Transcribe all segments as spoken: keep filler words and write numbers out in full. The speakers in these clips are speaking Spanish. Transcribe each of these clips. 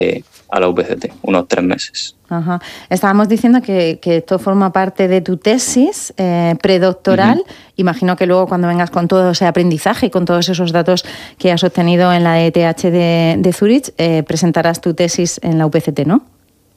a la U P C T, unos tres meses. Ajá. Estábamos diciendo que, que esto forma parte de tu tesis eh, predoctoral. Uh-huh. Imagino que luego cuando vengas con todo ese aprendizaje y con todos esos datos que has obtenido en la E T H de, de Zurich, eh, presentarás tu tesis en la U P C T, ¿no?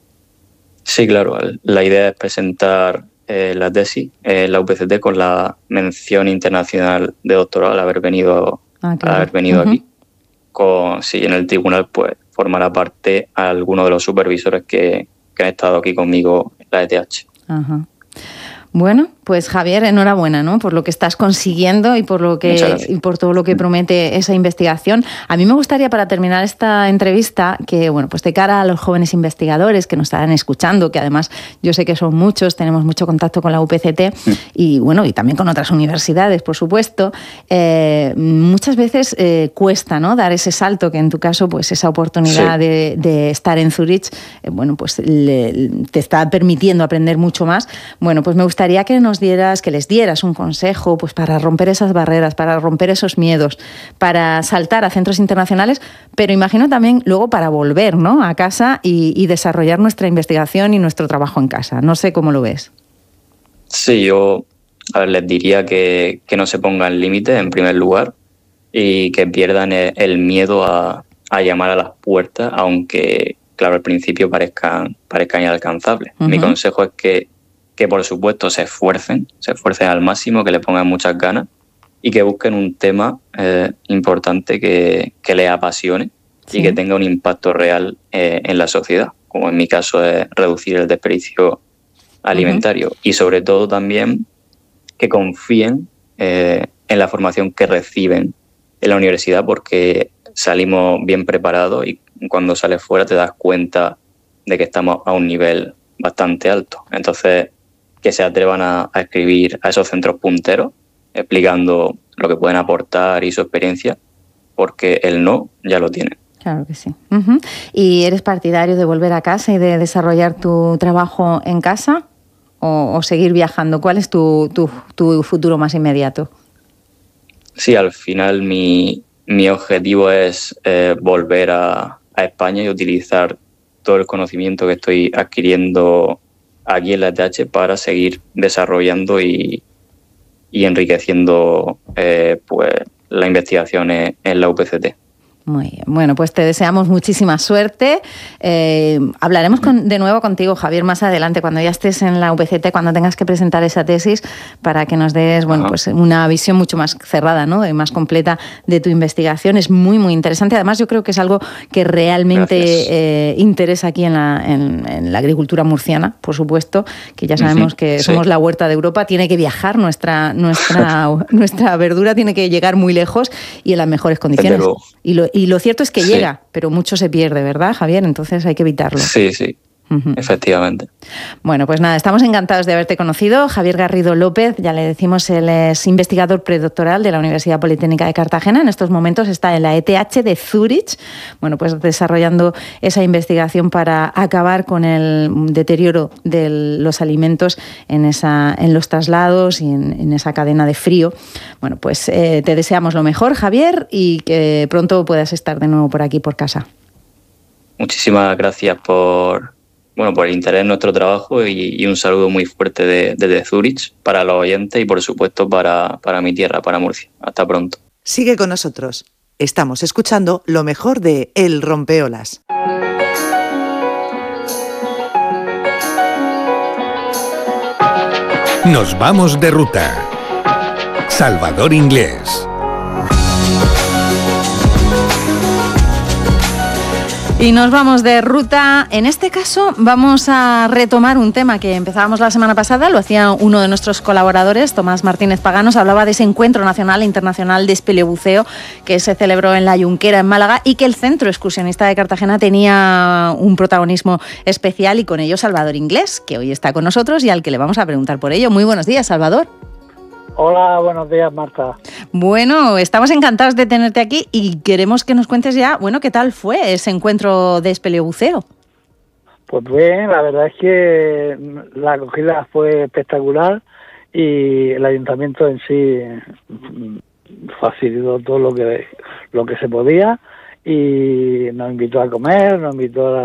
Sí, claro. La idea es presentar eh, la tesis en la U P C T con la mención internacional de doctorado al haber venido, ah, claro. al haber venido uh-huh. aquí. Con, sí, en el tribunal pues formará parte a alguno de los supervisores que, que han estado aquí conmigo en la E T H. Ajá. Bueno, pues Javier, enhorabuena, ¿no? Por lo que estás consiguiendo y por lo que y por todo lo que promete esa investigación. A mí me gustaría, para terminar esta entrevista, que bueno, pues de cara a los jóvenes investigadores que nos estarán escuchando, que además yo sé que son muchos, tenemos mucho contacto con la U P C T mm. y bueno, y también con otras universidades, por supuesto, eh, muchas veces eh, cuesta, ¿no? Dar ese salto, que en tu caso, pues esa oportunidad sí. de, de estar en Zurich, eh, bueno, pues le, te está permitiendo aprender mucho más. Bueno, pues me gustaría que nos dieras, que les dieras un consejo pues para romper esas barreras, para romper esos miedos, para saltar a centros internacionales, pero imagino también luego para volver, ¿no? a casa y, y desarrollar nuestra investigación y nuestro trabajo en casa. No sé cómo lo ves. Sí, yo a ver, les diría que, que no se pongan límites en primer lugar y que pierdan el, el miedo a, a llamar a las puertas, aunque claro, al principio parezcan, parezcan inalcanzables. Uh-huh. Mi consejo es que que por supuesto se esfuercen, se esfuercen al máximo, que le pongan muchas ganas y que busquen un tema eh, importante que, que les apasione sí. y que tenga un impacto real eh, en la sociedad, como en mi caso es reducir el desperdicio alimentario. Uh-huh. Y sobre todo también que confíen eh, en la formación que reciben en la universidad, porque salimos bien preparados y cuando sales fuera te das cuenta de que estamos a un nivel bastante alto. Entonces, que se atrevan a, a escribir a esos centros punteros, explicando lo que pueden aportar y su experiencia, porque el no ya lo tienen. Claro que sí. Uh-huh. ¿Y eres partidario de volver a casa y de desarrollar tu trabajo en casa o, o seguir viajando? ¿Cuál es tu, tu, tu futuro más inmediato? Sí, al final mi, mi objetivo es eh, volver a, a España y utilizar todo el conocimiento que estoy adquiriendo aquí en la E T H para seguir desarrollando y, y enriqueciendo eh, pues, la investigación en, en la U P C T. Muy bien. Bueno, pues te deseamos muchísima suerte. Eh, hablaremos con, de nuevo contigo, Javier, más adelante, cuando ya estés en la U P C T, cuando tengas que presentar esa tesis, para que nos des bueno, pues una visión mucho más cerrada, ¿no? y más completa de tu investigación. Es muy, muy interesante. Además, yo creo que es algo que realmente eh, interesa aquí en la, en, en la agricultura murciana, por supuesto, que ya sabemos uh-huh. que sí. somos la huerta de Europa. Tiene que viajar, nuestra, nuestra, nuestra verdura tiene que llegar muy lejos y en las mejores condiciones. Y lo, y lo cierto es que sí. llega, pero mucho se pierde, ¿verdad, Javier? Entonces hay que evitarlo. Sí, sí. Uh-huh. Efectivamente. Bueno, pues nada, estamos encantados de haberte conocido. Javier Garrido López, ya le decimos, él es investigador predoctoral de la Universidad Politécnica de Cartagena. En estos momentos está en la E T H de Zurich, bueno, pues desarrollando esa investigación para acabar con el deterioro de los alimentos en, esa, en los traslados y en, en esa cadena de frío. Bueno, pues eh, te deseamos lo mejor, Javier, y que pronto puedas estar de nuevo por aquí, por casa. Muchísimas gracias por... Bueno, por el interés en nuestro trabajo y, y un saludo muy fuerte de, desde Zurich para los oyentes y, por supuesto, para, para mi tierra, para Murcia. Hasta pronto. Sigue con nosotros. Estamos escuchando lo mejor de El Rompeolas. Nos vamos de ruta. Salvador Inglés. Y nos vamos de ruta. En este caso vamos a retomar un tema que empezábamos la semana pasada, lo hacía uno de nuestros colaboradores, Tomás Martínez Paganos, hablaba de ese encuentro nacional e internacional de espeleobuceo que se celebró en la Junquera, en Málaga, y que el Centro Excursionista de Cartagena tenía un protagonismo especial, y con ello Salvador Inglés, que hoy está con nosotros y al que le vamos a preguntar por ello. Muy buenos días, Salvador. Hola, buenos días, Marta. Bueno, estamos encantados de tenerte aquí y queremos que nos cuentes ya, bueno, ¿qué tal fue ese encuentro de espeleobuceo? Pues bien, la verdad es que la acogida fue espectacular y el ayuntamiento en sí facilitó todo lo que lo que se podía y nos invitó a comer, nos invitó a